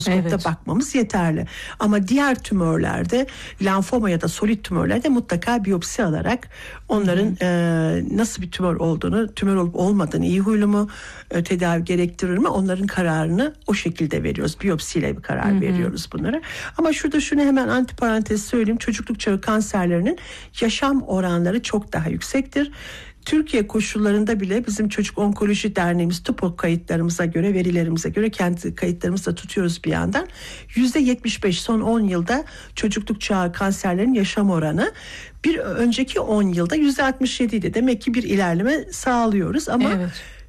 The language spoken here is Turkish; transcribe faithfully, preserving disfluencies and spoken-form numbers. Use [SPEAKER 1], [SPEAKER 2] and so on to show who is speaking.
[SPEAKER 1] Evet. bakmamız yeterli. Ama diğer tümörlerde, lenfoma ya da solit tümörlerde mutlaka biyopsi alarak onların e, nasıl bir tümör olduğunu, tümör olup olmadığını, iyi huylu mu, e, tedavi gerektirir mi, onların kararını o şekilde veriyoruz. Biyopsiyle bir karar Hı-hı. veriyoruz bunlara. Ama şurada şunu hemen antiparantez söyleyeyim. Çocukluk çağı kanserlerinin yaşam oranları çok daha yüksektir. Türkiye koşullarında bile bizim Çocuk Onkoloji Derneğimiz TUPOK kayıtlarımıza göre, verilerimize göre, kendi kayıtlarımızda tutuyoruz bir yandan. yüzde yetmiş beş son on yılda çocukluk çağı kanserlerin yaşam oranı, bir önceki on yılda yüzde altmış yedi idi. Demek ki bir ilerleme sağlıyoruz ama
[SPEAKER 2] evet.